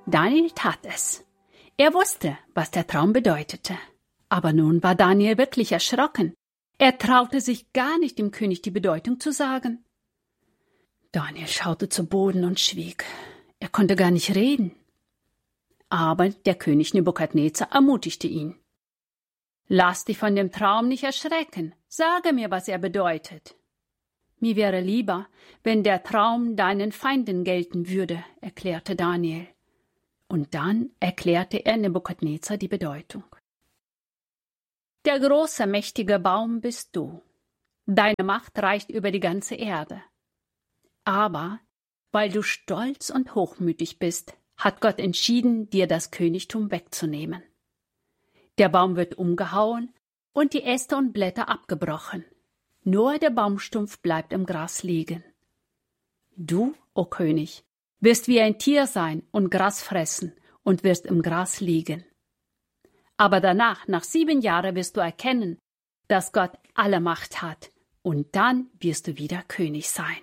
Daniel tat es. Er wusste, was der Traum bedeutete. Aber nun war Daniel wirklich erschrocken. Er traute sich gar nicht, dem König die Bedeutung zu sagen. Daniel schaute zu Boden und schwieg. Er konnte gar nicht reden. Aber der König Nebukadnezar ermutigte ihn. »Lass dich von dem Traum nicht erschrecken. Sage mir, was er bedeutet.« »Mir wäre lieber, wenn der Traum deinen Feinden gelten würde«, erklärte Daniel. Und dann erklärte er Nebukadnezar die Bedeutung. »Der große, mächtige Baum bist du. Deine Macht reicht über die ganze Erde. Aber weil du stolz und hochmütig bist, hat Gott entschieden, dir das Königtum wegzunehmen. Der Baum wird umgehauen und die Äste und Blätter abgebrochen. Nur der Baumstumpf bleibt im Gras liegen. Du, o König, wirst wie ein Tier sein und Gras fressen und wirst im Gras liegen. Aber danach, nach 7 Jahren, wirst du erkennen, dass Gott alle Macht hat, und dann wirst du wieder König sein.«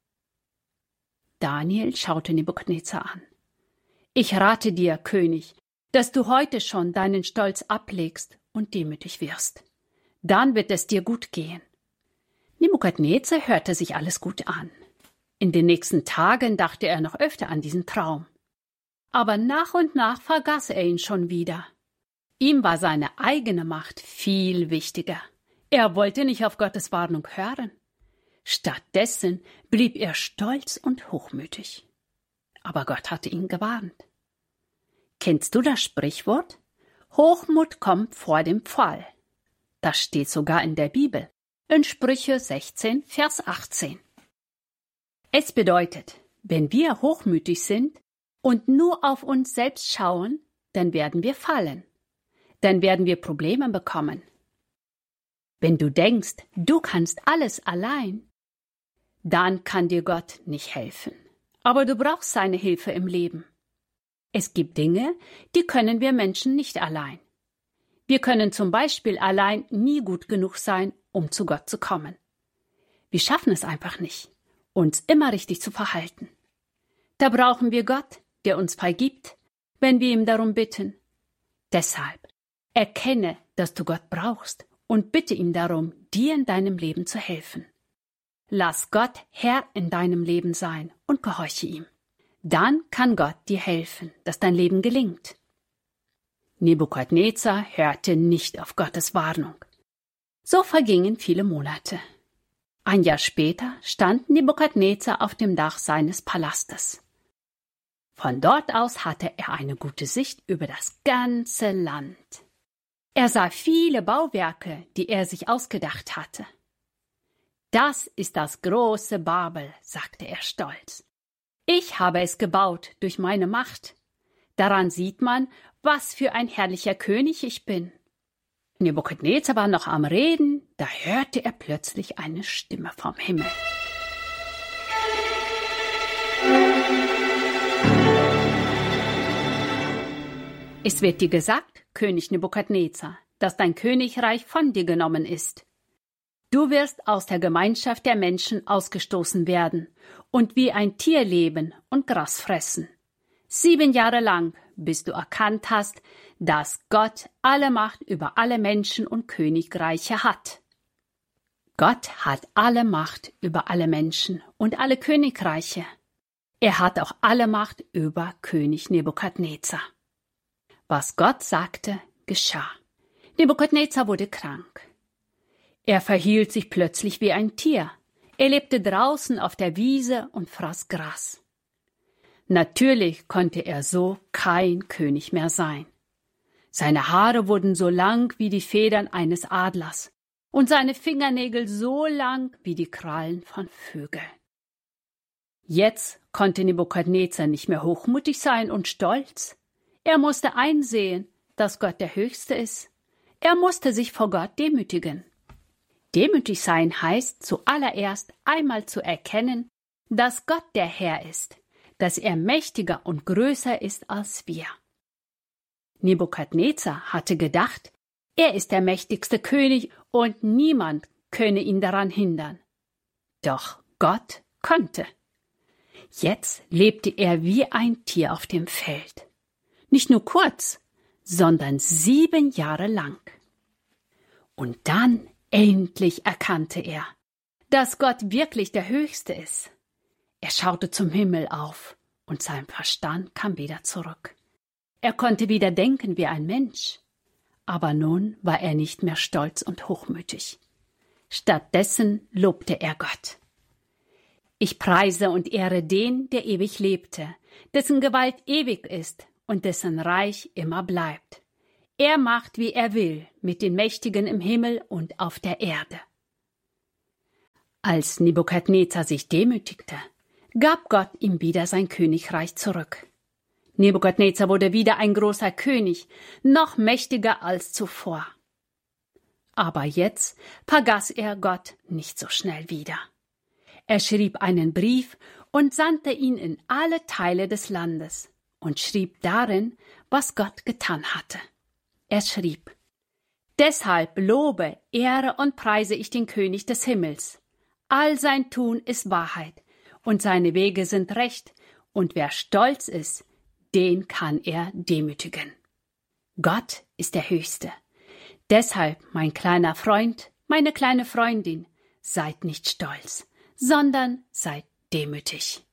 Daniel schaute Nebukadnezar an. »Ich rate dir, König, dass du heute schon deinen Stolz ablegst und demütig wirst. Dann wird es dir gut gehen.« Nebukadnezar hörte sich alles gut an. In den nächsten Tagen dachte er noch öfter an diesen Traum. Aber nach und nach vergaß er ihn schon wieder. Ihm war seine eigene Macht viel wichtiger. Er wollte nicht auf Gottes Warnung hören. Stattdessen blieb er stolz und hochmütig. Aber Gott hatte ihn gewarnt. Kennst du das Sprichwort? Hochmut kommt vor dem Fall. Das steht sogar in der Bibel, in Sprüche 16, Vers 18. Es bedeutet, wenn wir hochmütig sind und nur auf uns selbst schauen, dann werden wir fallen. Dann werden wir Probleme bekommen. Wenn du denkst, du kannst alles allein, dann kann dir Gott nicht helfen. Aber du brauchst seine Hilfe im Leben. Es gibt Dinge, die können wir Menschen nicht allein. Wir können zum Beispiel allein nie gut genug sein, um zu Gott zu kommen. Wir schaffen es einfach nicht, uns immer richtig zu verhalten. Da brauchen wir Gott, der uns vergibt, wenn wir ihm darum bitten. Deshalb erkenne, dass du Gott brauchst und bitte ihn darum, dir in deinem Leben zu helfen. Lass Gott Herr in deinem Leben sein und gehorche ihm. Dann kann Gott dir helfen, dass dein Leben gelingt. Nebukadnezar hörte nicht auf Gottes Warnung. So vergingen viele Monate. Ein Jahr später stand Nebukadnezar auf dem Dach seines Palastes. Von dort aus hatte er eine gute Sicht über das ganze Land. Er sah viele Bauwerke, die er sich ausgedacht hatte. »Das ist das große Babel«, sagte er stolz. »Ich habe es gebaut durch meine Macht. Daran sieht man, was für ein herrlicher König ich bin.« Nebukadnezar war noch am Reden, da hörte er plötzlich eine Stimme vom Himmel. »Es wird dir gesagt, König Nebukadnezar, dass dein Königreich von dir genommen ist. Du wirst aus der Gemeinschaft der Menschen ausgestoßen werden und wie ein Tier leben und Gras fressen. 7 Jahre lang, bis du erkannt hast, dass Gott alle Macht über alle Menschen und Königreiche hat.« Gott hat alle Macht über alle Menschen und alle Königreiche. Er hat auch alle Macht über König Nebukadnezar. Was Gott sagte, geschah. Nebukadnezar wurde krank. Er verhielt sich plötzlich wie ein Tier. Er lebte draußen auf der Wiese und fraß Gras. Natürlich konnte er so kein König mehr sein. Seine Haare wurden so lang wie die Federn eines Adlers und seine Fingernägel so lang wie die Krallen von Vögeln. Jetzt konnte Nebukadnezar nicht mehr hochmütig sein und stolz. Er musste einsehen, dass Gott der Höchste ist. Er musste sich vor Gott demütigen. Demütig sein heißt zuallererst einmal zu erkennen, dass Gott der Herr ist, dass er mächtiger und größer ist als wir. Nebukadnezar hatte gedacht, er ist der mächtigste König und niemand könne ihn daran hindern. Doch Gott konnte. Jetzt lebte er wie ein Tier auf dem Feld. Nicht nur kurz, sondern 7 Jahre lang. Und dann endlich erkannte er, dass Gott wirklich der Höchste ist. Er schaute zum Himmel auf und sein Verstand kam wieder zurück. Er konnte wieder denken wie ein Mensch. Aber nun war er nicht mehr stolz und hochmütig. Stattdessen lobte er Gott. Ich preise und ehre den, der ewig lebte, dessen Gewalt ewig ist und dessen Reich immer bleibt. Er macht, wie er will, mit den Mächtigen im Himmel und auf der Erde. Als Nebukadnezar sich demütigte, gab Gott ihm wieder sein Königreich zurück. Nebukadnezar wurde wieder ein großer König, noch mächtiger als zuvor. Aber jetzt vergaß er Gott nicht so schnell wieder. Er schrieb einen Brief und sandte ihn in alle Teile des Landes und schrieb darin, was Gott getan hatte. Er schrieb: Deshalb lobe, ehre und preise ich den König des Himmels. All sein Tun ist Wahrheit und seine Wege sind recht, und wer stolz ist, den kann er demütigen. Gott ist der Höchste. Deshalb, mein kleiner Freund, meine kleine Freundin, seid nicht stolz, sondern seid demütig.